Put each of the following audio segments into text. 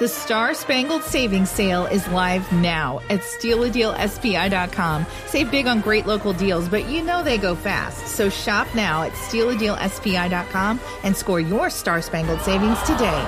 The Star Spangled Savings Sale is live now at StealADealSPI.com. Save big on great local deals, but you know they go fast. So shop now at StealADealSPI.com and score your Star Spangled Savings today.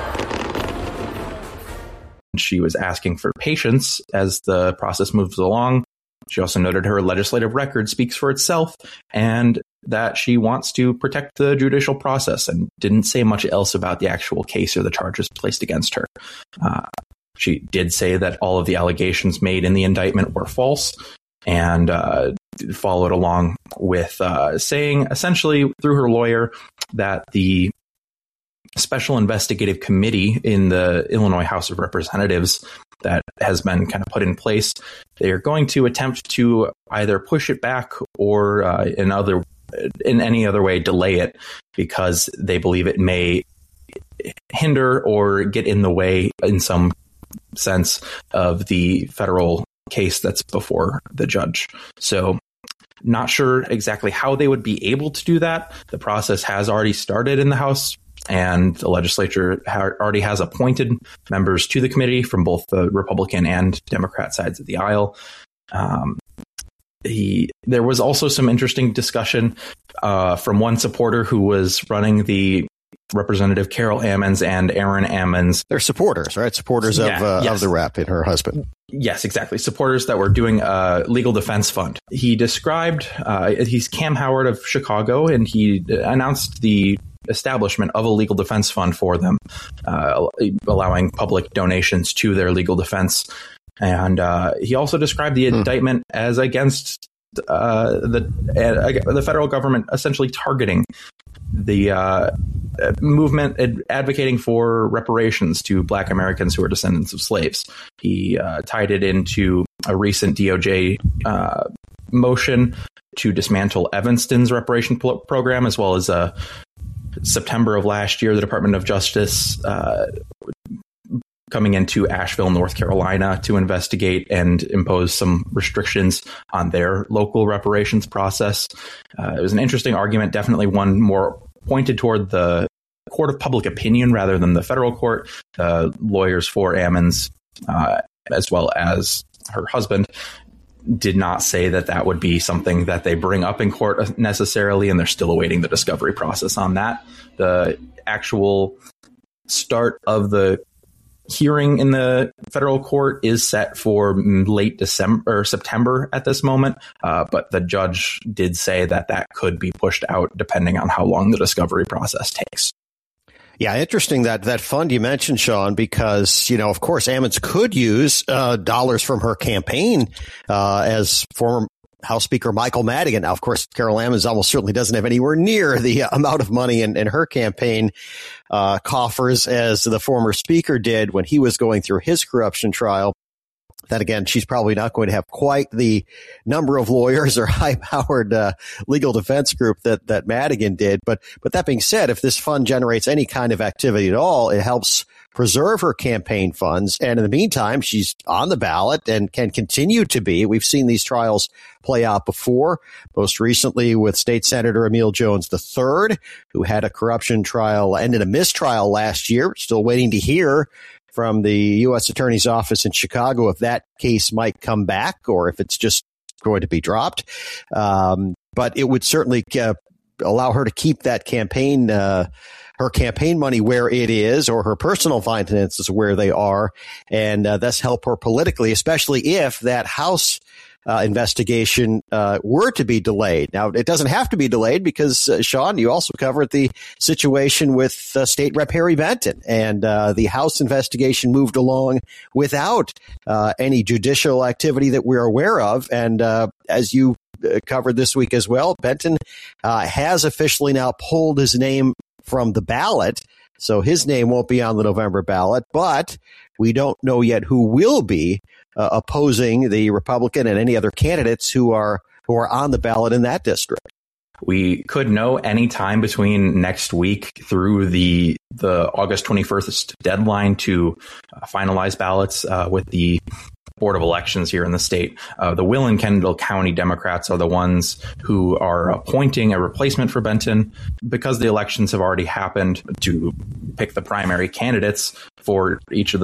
She was asking for patience as the process moves along. She also noted her legislative record speaks for itself and that she wants to protect the judicial process, and didn't say much else about the actual case or the charges placed against her. She did say that all of the allegations made in the indictment were false, and followed along with saying essentially through her lawyer that the Special Investigative Committee in the Illinois House of Representatives that has been kind of put in place, they are going to attempt to either push it back or in any other way delay it, because they believe it may hinder or get in the way in some sense of the federal case that's before the judge. So not sure exactly how they would be able to do that. The process has already started in the House, and the legislature already has appointed members to the committee from both the Republican and Democrat sides of the aisle. There was also some interesting discussion from one supporter who was running the Representative Carol Ammons and Aaron Ammons. They're supporters, right? Supporters of the rep and her husband. Yes, exactly. Supporters that were doing a legal defense fund. He described, he's Cam Howard of Chicago, and he announced the establishment of a legal defense fund for them, allowing public donations to their legal defense. And he also described the indictment as against the federal government essentially targeting the movement advocating for reparations to Black Americans who are descendants of slaves. He tied it into a recent DOJ motion to dismantle Evanston's reparation program, as well as September of last year, the Department of Justice coming into Asheville, North Carolina, to investigate and impose some restrictions on their local reparations process. It was an interesting argument, definitely one more pointed toward the court of public opinion rather than the federal court. Lawyers for Ammons, as well as her husband, did not say that that would be something that they bring up in court necessarily, and they're still awaiting the discovery process on that. The actual start of the hearing in the federal court is set for late December or September at this moment, but the judge did say that that could be pushed out depending on how long the discovery process takes. Yeah, interesting that fund you mentioned, Sean, because, of course, Ammons could use dollars from her campaign as former House Speaker Michael Madigan. Now, of course, Carol Ammons almost certainly doesn't have anywhere near the amount of money in her campaign coffers as the former speaker did when he was going through his corruption trial. Then again, she's probably not going to have quite the number of lawyers or high-powered legal defense group that Madigan did. But that being said, if this fund generates any kind of activity at all, it helps preserve her campaign funds. And in the meantime, she's on the ballot and can continue to be. We've seen these trials play out before, most recently with State Senator Emil Jones III, who had a corruption trial, ended a mistrial last year. Still waiting to hear from the U.S. Attorney's Office in Chicago if that case might come back or if it's just going to be dropped. But it would certainly allow her to keep that campaign, her campaign money where it is, or her personal finances where they are, and thus help her politically, especially if that House investigation were to be delayed. Now, it doesn't have to be delayed because, Sean, you also covered the situation with State Rep Harry Benton, and the House investigation moved along without any judicial activity that we're aware of. And as you covered this week as well, Benton has officially now pulled his name from the ballot, so his name won't be on the November ballot, but we don't know yet who will be opposing the Republican and any other candidates who are on the ballot in that district. We could know any time between next week through the August 21st deadline to finalize ballots with the Board of Elections here in the state. The Will and Kendall County Democrats are the ones who are appointing a replacement for Benton because the elections have already happened to pick the primary candidates for each of